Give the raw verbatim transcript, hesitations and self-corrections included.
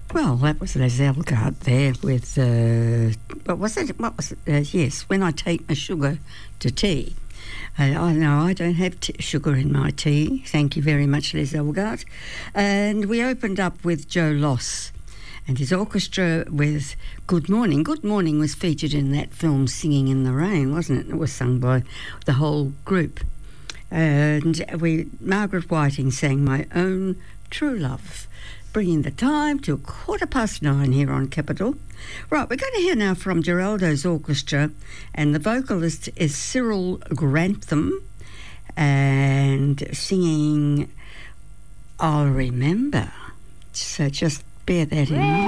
Well, that was Les Elgart there with, uh, what was it? What was it? Uh, yes, When I Take My Sugar to Tea. Uh, I know I don't have t- sugar in my tea. Thank you very much, Les Elgart. And we opened up with Joe Loss and his orchestra with Good Morning. Good Morning was featured in that film Singing in the Rain, wasn't it? It was sung by the whole group. And we, Margaret Whiting sang My Own True Love, bringing the time to quarter past nine here on Capital. Right, we're going to hear now from Geraldo's orchestra, and the vocalist is Cyril Grantham, and singing I'll Remember. So just bear that in mind.